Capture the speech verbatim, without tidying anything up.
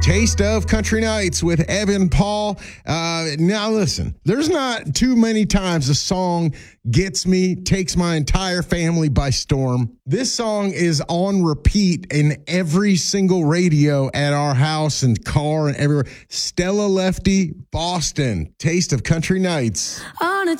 Taste of Country Nights with Evan Paul. Uh, now, listen, there's not too many times a song gets me, takes my entire family by storm. This song is on repeat in every single radio at our house and car and everywhere. Stella Lefty, Boston, Taste of Country Nights. On a